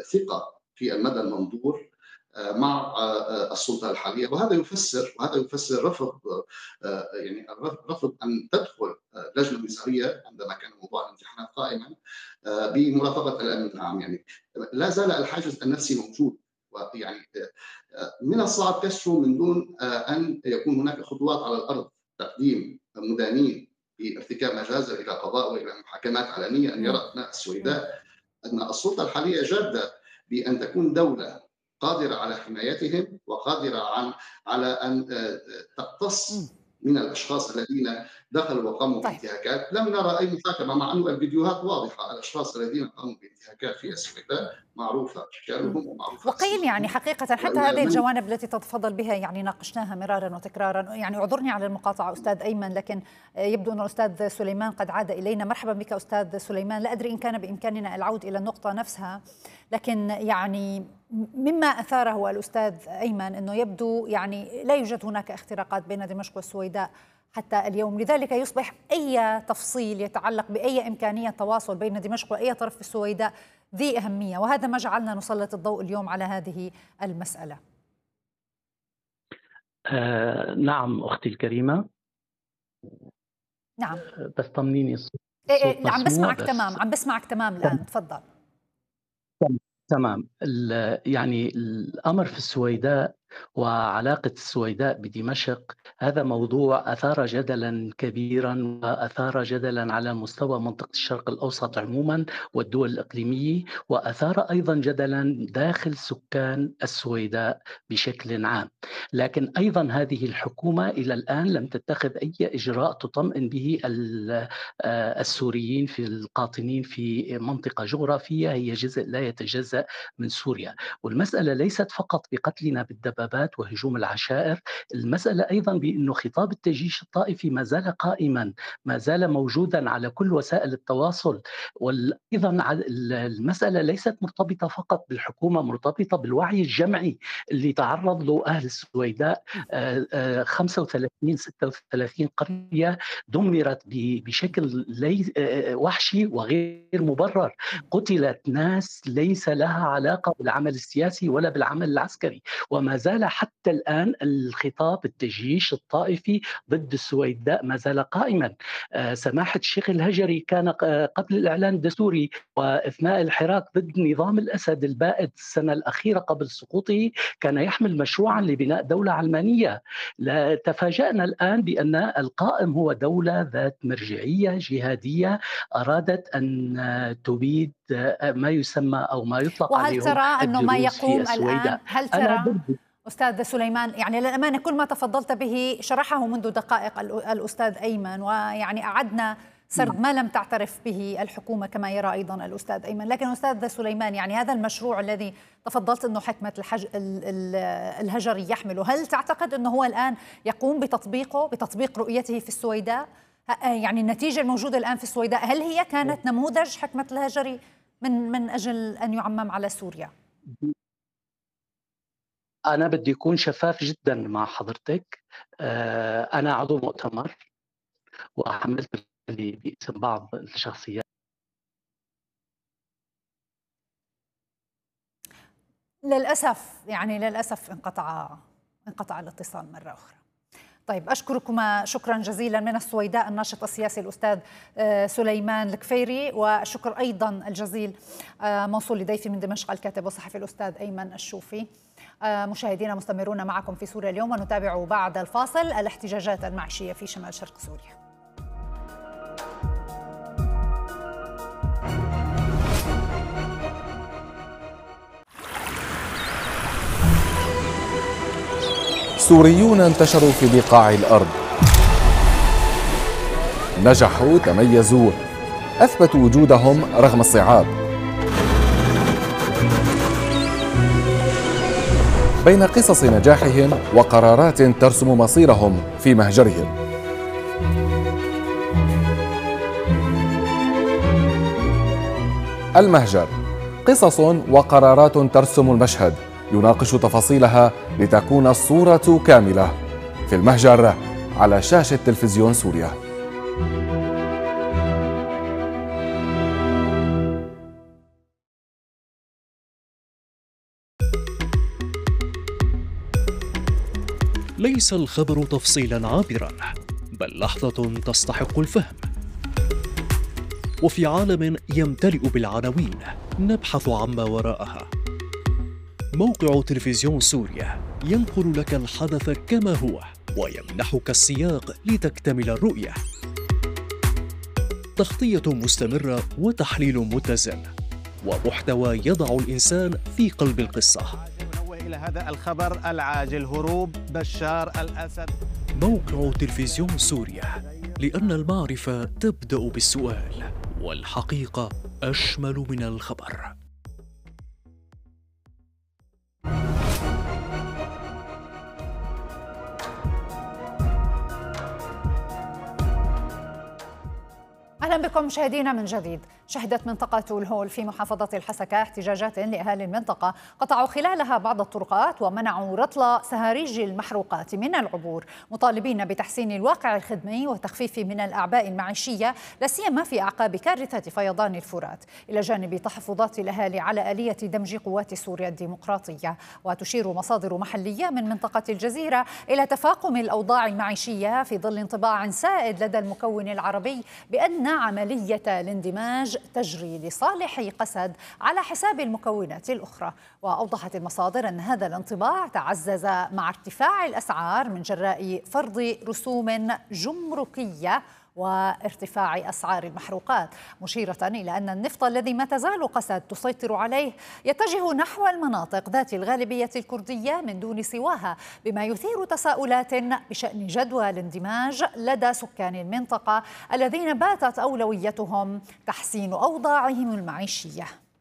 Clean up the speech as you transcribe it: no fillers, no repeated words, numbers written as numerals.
ثقة في المدى المنظور مع السلطة الحالية. وهذا يفسر رفض يعني رفض أن تدخل لجنة وزارية عندما كان موضوع الامتحانات قائما بمرافقة الأمن العام. يعني لا زال الحاجز النفسي موجود، ويعني من الصعب كسره من دون أن يكون هناك خطوات على الأرض، تقديم مدانين بارتكاب مجازر إلى القضاء وإلى محاكمات علنية، أن يرى أبناء السويداء أن السلطة الحالية جادة بأن تكون دولة قادرة على حمايتهم، وقادرة على أن تقتص من الأشخاص الذين دخلوا وقاموا طيب. بانتهاكات. لم نرى أي محاكمة، مع أن الفيديوهات واضحة. الأشخاص الذين قاموا بانتهاكات في السويداء معروفة أشكالهم ومعروفة وقيل يعني أسمائهم. حقيقة حتى هذه الجوانب التي تتفضل بها يعني ناقشناها مرارا وتكرارا. يعني اعذرني على المقاطعة أستاذ أيمن، لكن يبدو أن الأستاذ سليمان قد عاد إلينا. مرحبا بك أستاذ سليمان. لا أدري إن كان بإمكاننا العود إلى النقطة نفسها، لكن يعني مما أثاره الأستاذ أيمن أنه يبدو يعني لا يوجد هناك اختراقات بين دمشق والسويداء حتى اليوم، لذلك يصبح أي تفصيل يتعلق بأي إمكانية تواصل بين دمشق وأي طرف في السويداء ذي أهمية، وهذا ما جعلنا نسلط الضوء اليوم على هذه المسألة. نعم أختي الكريمة. نعم. بس طمنيني الصوت عم مسموع بسمعك بس. تمام، عم بسمعك تمام الآن، تفضل. تمام. يعني الأمر في السويداء وعلاقة السويداء بدمشق هذا موضوع أثار جدلا كبيرا، وأثار جدلا على مستوى منطقة الشرق الأوسط عموما والدول الإقليمية، وأثار أيضا جدلا داخل سكان السويداء بشكل عام. لكن أيضا هذه الحكومة إلى الآن لم تتخذ أي إجراء تطمئن به السوريين في القاطنين في منطقة جغرافية هي جزء لا يتجزأ من سوريا. والمسألة ليست فقط بقتلنا بالدبابات وهجوم العشائر، المسألة أيضا بأنه خطاب التجيش الطائفي ما زال قائما، ما زال موجودا على كل وسائل التواصل. وأيضا المسألة ليست مرتبطة فقط بالحكومة، مرتبطة بالوعي الجمعي اللي تعرض له أهل السويداء. 35 36 قرية دمرت بشكل وحشي وغير مبرر. قتلت ناس ليس لها علاقة بالعمل السياسي ولا بالعمل العسكري، وما زال حتى الآن الخطاب التجيش الطائفي ضد السويداء ما زال قائما. سماحة الشيخ الهجري كان قبل الإعلان الدستوري وإثناء الحراك ضد نظام الأسد البائد السنة الأخيرة قبل سقوطه كان يحمل مشروعا لبناء دولة علمانية. تفاجأنا الآن بأن القائم هو دولة ذات مرجعية جهادية أرادت أن تبيد ما يسمى أو ما يطلق وهل عليهم ترى أنه ما الدروز في يقوم السويداء. الآن، هل ترى أستاذ سليمان، يعني للأمانة كل ما تفضلت به شرحه منذ دقائق الأستاذ أيمن، ويعني أعدنا سرد ما لم تعترف به الحكومة كما يرى أيضا الأستاذ أيمن. لكن أستاذ سليمان، يعني هذا المشروع الذي تفضلت أنه حكمة الهجري يحمله، هل تعتقد أنه هو الآن يقوم بتطبيق رؤيته في السويداء؟ يعني النتيجة الموجودة الآن في السويداء هل هي كانت نموذج حكمة الهجري من أجل أن يعمم على سوريا؟ أنا بدي أكون شفاف جدا مع حضرتك. أنا عضو مؤتمر وحملت باسم بعض الشخصيات. للأسف انقطع الاتصال مرة أخرى. طيب، أشكركما شكرا جزيلا من السويداء الناشط السياسي الأستاذ سليمان الكفيري، والشكر أيضا الجزيل موصول لضيفي من دمشق الكاتب والصحفي الأستاذ أيمن الشوفي. مشاهدينا مستمرون معكم في سوريا اليوم، ونتابع بعد الفاصل الاحتجاجات المعيشية في شمال شرق سوريا. سوريون انتشروا في بقاع الأرض، نجحوا، تميزوا، أثبتوا وجودهم رغم الصعاب. بين قصص نجاحهم وقرارات ترسم مصيرهم في مهجرهم. المهجر، قصص وقرارات ترسم المشهد، يناقش تفاصيلها لتكون الصورة كاملة. في المهجر على شاشة تلفزيون سوريا. ليس الخبر تفصيلا عابرا، بل لحظة تستحق الفهم. وفي عالم يمتلئ بالعناوين نبحث عما وراءها. موقع تلفزيون سوريا ينقل لك الحدث كما هو ويمنحك السياق لتكتمل الرؤية. تغطية مستمرة وتحليل متزن ومحتوى يضع الإنسان في قلب القصة. ننوه إلى هذا الخبر العاجل: هروب بشار الأسد. موقع تلفزيون سوريا، لأن المعرفة تبدأ بالسؤال، والحقيقة أشمل من الخبر. أهلا بكم مشاهدينا من جديد. شهدت منطقة الهول في محافظة الحسكة احتجاجات لأهالي المنطقة قطعوا خلالها بعض الطرقات ومنعوا رطل سهاريج المحروقات من العبور، مطالبين بتحسين الواقع الخدمي وتخفيف من الأعباء المعيشية، لا سيما في أعقاب كارثة فيضان الفرات، إلى جانب تحفظات الأهالي على آلية دمج قوات سوريا الديمقراطية. وتشير مصادر محلية من منطقة الجزيرة إلى تفاقم الأوضاع المعيشية في ظل انطباع سائد لدى المكون العربي بأن عملية الاندماج تجري لصالح قسد على حساب المكونات الأخرى. وأوضحت المصادر أن هذا الانطباع تعزز مع ارتفاع الأسعار من جراء فرض رسوم جمركية وارتفاع أسعار المحروقات، مشيرة إلى أن النفط الذي ما تزال قسد تسيطر عليه يتجه نحو المناطق ذات الغالبية الكردية من دون سواها، بما يثير تساؤلات بشأن جدوى الاندماج لدى سكان المنطقة الذين باتت أولويتهم تحسين أوضاعهم المعيشية.